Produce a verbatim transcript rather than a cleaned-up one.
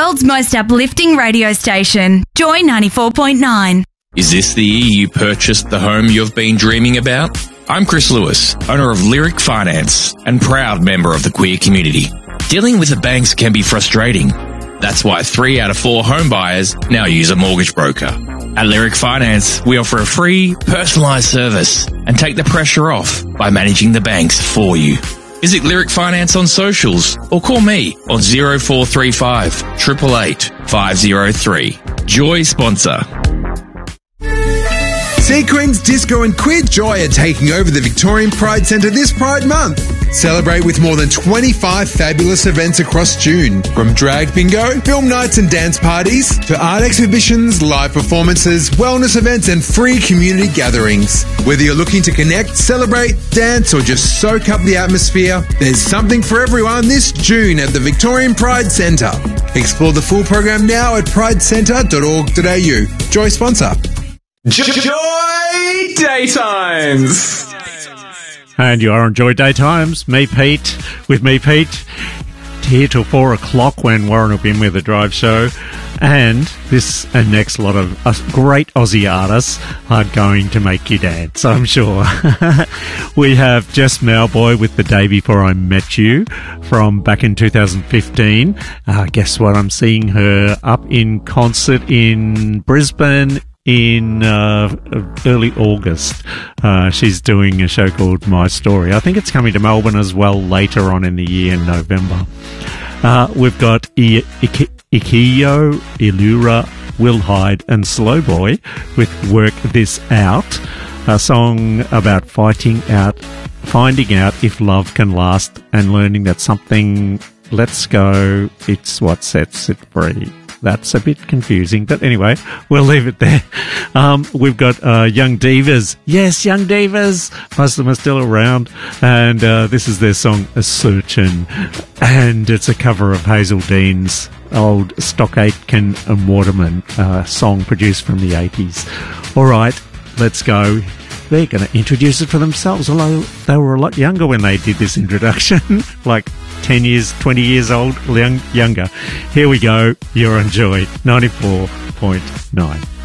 world's most uplifting radio station, Joy ninety-four point nine. Is this the year you purchased the home you've been dreaming about? I'm Chris Lewis, owner of Lyric Finance and proud member of the queer community. Dealing with the banks can be frustrating. That's why three out of four home buyers now use a mortgage broker. At Lyric Finance, we offer a free, personalised service and take the pressure off by managing the banks for you. Visit Lyric Finance on socials or call me on zero four three five, eight eight eight, five zero three. Joy sponsor. Sequins, Disco and Queer Joy are taking over the Victorian Pride Centre this Pride Month. Celebrate with more than twenty-five fabulous events across June. From drag bingo, film nights and dance parties, to art exhibitions, live performances, wellness events and free community gatherings. Whether you're looking to connect, celebrate, dance or just soak up the atmosphere, there's something for everyone this June at the Victorian Pride Centre. Explore the full program now at pride centre dot org dot a u. Joy sponsor. Joy Daytimes! And you are on Joy Daytimes. Me, Pete, with me, Pete, here till four o'clock when Warren will be in with the drive show. And this and next lot of uh, great Aussie artists are going to make you dance, I'm sure. We have Jess Mauboy with The Day Before I Met You from back in two thousand fifteen. Uh, guess what? I'm seeing her up in concert in Brisbane in uh, early August. Uh, she's doing a show called My Story. I think it's coming to Melbourne as well later on in the year in November. Uh, we've got I- I- Ikio, Ilura, Will Hyde and Slowboy with Work This Out, a song about fighting out, finding out if love can last and learning that something lets go, it's what sets it free. That's a bit confusing, but anyway, we'll leave it there. Um, we've got uh, Young Divas. Yes, Young Divas. Most of them are still around, and uh, this is their song, A Searchin', and it's a cover of Hazel Dean's old Stock Aitken and Waterman uh, song produced from the eighties. All right, let's go. They're going to introduce it for themselves, although they were a lot younger when they did this introduction, like ten years, twenty years old, young, younger. Here we go. You're on Joy ninety-four point nine.